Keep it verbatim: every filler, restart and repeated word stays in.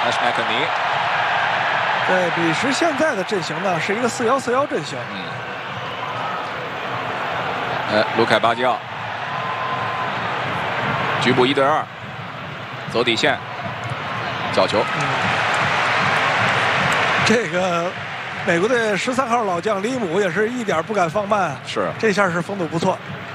那是麦肯尼。 对，比什现在的阵型呢是一个四幺四幺阵型。 嗯。呃，卢凯巴基奥，局部一对二，走底线，角球。 嗯、这个美国队十三号老将里姆也是一点不敢放慢， 是， 这下是风度不错。